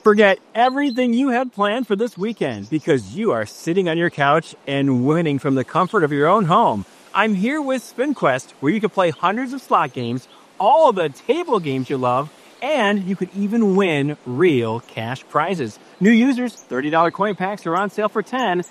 Forget everything you had planned for this weekend because you are sitting on your couch and winning from the comfort of your own home. I'm here with SpinQuest, where you can play hundreds of slot games, all of the table games you love, and you could even win real cash prizes. New users, $30 coin packs are on sale for $10,